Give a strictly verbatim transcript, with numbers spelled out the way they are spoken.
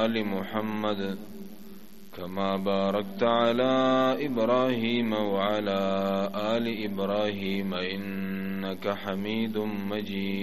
آل محمد كما باركت على إبراهيم وعلى آل إبراهيم إنك حميد مجيد.